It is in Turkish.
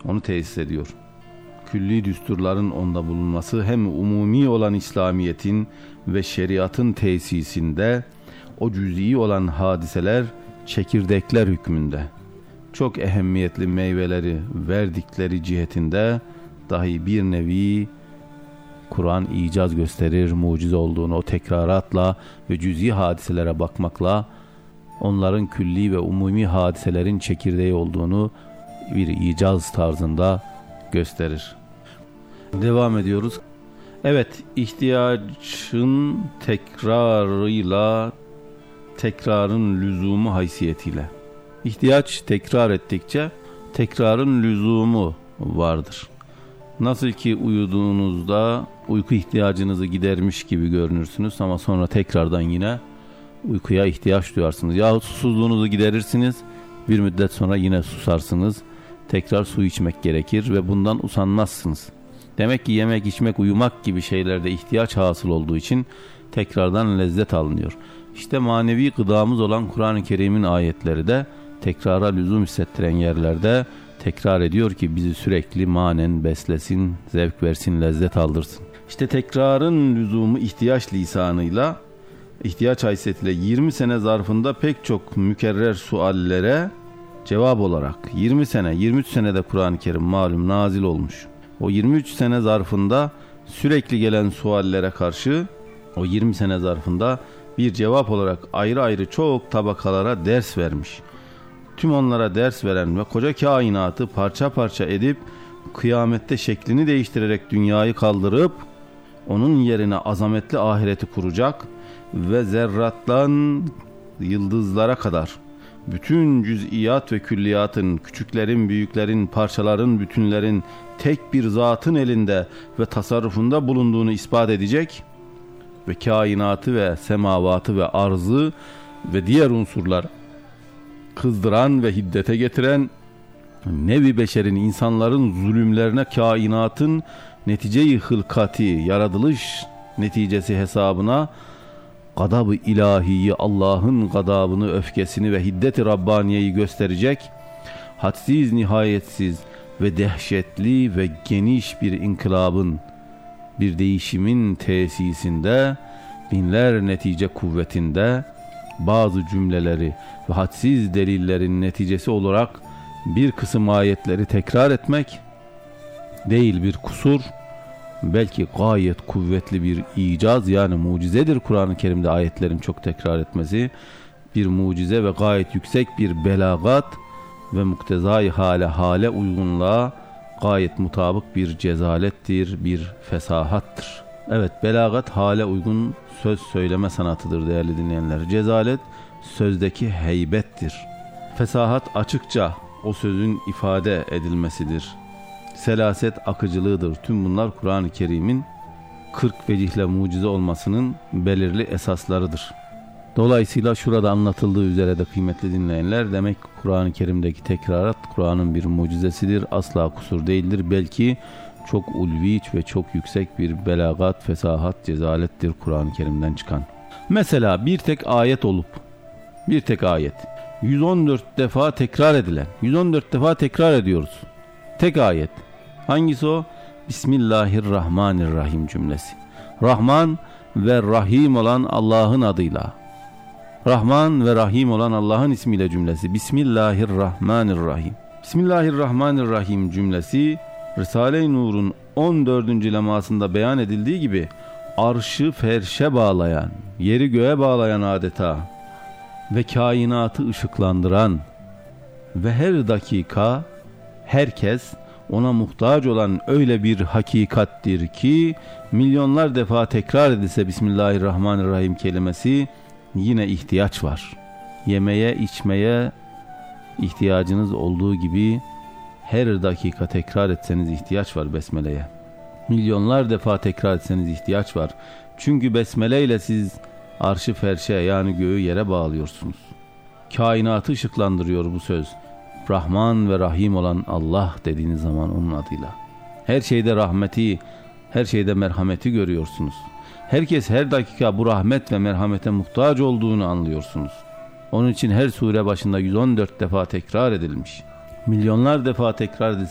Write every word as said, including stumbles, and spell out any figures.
onu tesis ediyor. Külli düsturların onda bulunması hem umumi olan İslamiyet'in ve şeriatın tesisinde, o cüz'i olan hadiseler çekirdekler hükmünde çok ehemmiyetli meyveleri verdikleri cihetinde dahi bir nevi Kur'an icaz gösterir, mucize olduğunu o tekraratla ve cüz'i hadiselere bakmakla onların külli ve umumi hadiselerin çekirdeği olduğunu bir icaz tarzında gösterir. Devam ediyoruz. Evet, ihtiyacın tekrarıyla, tekrarın lüzumu haysiyetiyle. İhtiyaç tekrar ettikçe tekrarın lüzumu vardır. Nasıl ki uyuduğunuzda uyku ihtiyacınızı gidermiş gibi görünürsünüz ama sonra tekrardan yine uykuya ihtiyaç duyarsınız. Yahut susuzluğunuzu giderirsiniz, bir müddet sonra yine susarsınız. Tekrar su içmek gerekir ve bundan usanmazsınız. Demek ki yemek, içmek, uyumak gibi şeylerde ihtiyaç hasıl olduğu için tekrardan lezzet alınıyor. İşte manevi gıdamız olan Kur'an-ı Kerim'in ayetleri de tekrara lüzum hissettiren yerlerde tekrar ediyor ki bizi sürekli manen beslesin, zevk versin, lezzet aldırsın. İşte tekrarın lüzumu ihtiyaç lisanıyla, ihtiyaç haysiyetiyle yirmi sene zarfında pek çok mükerrer suallere cevap olarak yirmi sene, yirmi üç senede Kur'an-ı Kerim malum nazil olmuş. O yirmi üç sene zarfında sürekli gelen suallere karşı o yirmi sene zarfında bir cevap olarak ayrı ayrı çok tabakalara ders vermiş. Tüm onlara ders veren ve koca kainatı parça parça edip kıyamette şeklini değiştirerek dünyayı kaldırıp onun yerine azametli ahireti kuracak ve zerrattan yıldızlara kadar bütün cüz'iyat ve külliyatın, küçüklerin, büyüklerin, parçaların, bütünlerin tek bir zatın elinde ve tasarrufunda bulunduğunu ispat edecek ve kainatı ve semavatı ve arzı ve diğer unsurlar kızdıran ve hiddete getiren nevi beşerin, insanların zulümlerine, kainatın netice-i hılkati, yaratılış neticesi hesabına gadab-ı ilahiyi, Allah'ın gadabını, öfkesini ve hiddet-i Rabbaniye'yi gösterecek, hadsiz, nihayetsiz ve dehşetli ve geniş bir inkılabın, bir değişimin tesisinde, binler netice kuvvetinde bazı cümleleri ve hadsiz delillerin neticesi olarak bir kısım ayetleri tekrar etmek değil bir kusur, belki gayet kuvvetli bir icaz, yani mucizedir Kur'an-ı Kerim'de ayetlerin çok tekrar etmesi, bir mucize ve gayet yüksek bir belagat ve muktezai hale hale uygunluğa gayet mutabık bir cezalettir, bir fesahattır. Evet, belagat hale uygun söz söyleme sanatıdır değerli dinleyenler. Cezalet sözdeki heybettir. Fesahat açıkça o sözün ifade edilmesidir. Selaset akıcılığıdır. Tüm bunlar Kur'an-ı Kerim'in kırk vecihle mucize olmasının belirli esaslarıdır. Dolayısıyla şurada anlatıldığı üzere de kıymetli dinleyenler, demek Kur'an-ı Kerim'deki tekrarat Kur'an'ın bir mucizesidir. Asla kusur değildir. Belki çok ulvi ve çok yüksek bir belagat, fesahat, cezalettir Kur'an-ı Kerim'den çıkan. Mesela bir tek ayet olup, bir tek ayet yüz on dört defa tekrar edilen, yüz on dört defa tekrar ediyoruz. Tek ayet. Hangisi o? Bismillahirrahmanirrahim cümlesi. Rahman ve Rahim olan Allah'ın adıyla. Rahman ve Rahim olan Allah'ın ismiyle cümlesi. Bismillahirrahmanirrahim. Bismillahirrahmanirrahim cümlesi Risale-i Nur'un on dördüncü lemasında beyan edildiği gibi arşı ferşe bağlayan, yeri göğe bağlayan adeta ve kainatı ışıklandıran ve her dakika herkes ona muhtaç olan öyle bir hakikattir ki milyonlar defa tekrar edilse Bismillahirrahmanirrahim kelimesi yine ihtiyaç var. Yemeye, içmeye ihtiyacınız olduğu gibi her dakika tekrar etseniz ihtiyaç var Besmele'ye. Milyonlar defa tekrar etseniz ihtiyaç var. Çünkü Besmele ile siz arşı ferşe, yani göğü yere bağlıyorsunuz. Kainatı ışıklandırıyor bu söz. Rahman ve Rahim olan Allah dediğiniz zaman onun adıyla. Her şeyde rahmeti, her şeyde merhameti görüyorsunuz. Herkes her dakika bu rahmet ve merhamete muhtaç olduğunu anlıyorsunuz. Onun için her sure başında yüz on dört defa tekrar edilmiş. Milyonlar defa tekrar edilse